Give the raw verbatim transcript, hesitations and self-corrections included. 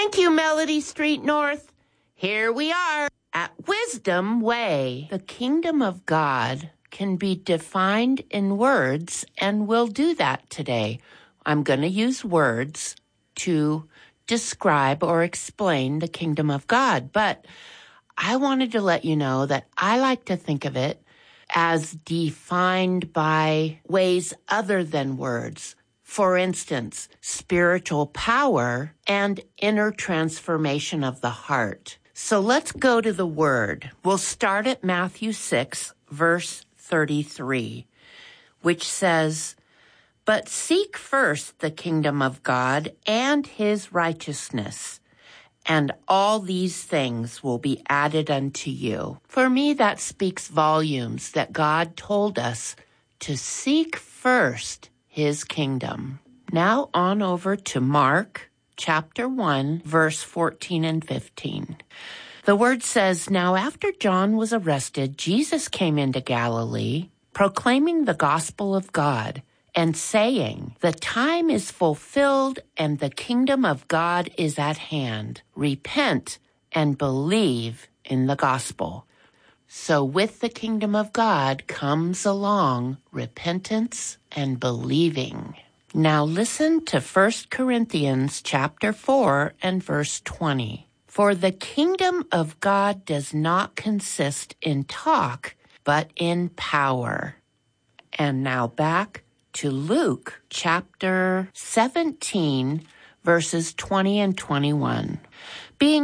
Thank you, Melody Street North. Here we are at Wisdom Way. The kingdom of God can be defined in words, and we'll do that today. I'm going to use words to describe or explain the kingdom of God, but I wanted to let you know that I like to think of it as defined by ways other than words. For instance, spiritual power and inner transformation of the heart. So let's go to the word. We'll start at Matthew six, verse thirty-three, which says, "But seek first the kingdom of God and his righteousness, and all these things will be added unto you." For me, that speaks volumes that God told us to seek first his kingdom. Now on over to Mark chapter one, verse fourteen and fifteen. The word says, "Now after John was arrested, Jesus came into Galilee, proclaiming the gospel of God, and saying, 'The time is fulfilled, and the kingdom of God is at hand. Repent and believe in the gospel.'" So with the kingdom of God comes along repentance and believing. Now listen to First Corinthians chapter four and verse twenty. "For the kingdom of God does not consist in talk, but in power." And now back to Luke chapter seventeen, verses twenty and twenty-one.